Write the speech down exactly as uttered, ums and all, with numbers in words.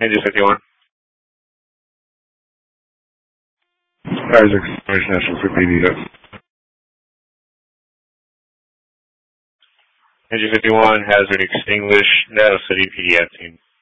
Engine fifty-one. Fires Exploration National for P D up. Engine fifty-one, hazard extinguished, Nevada City P D at team.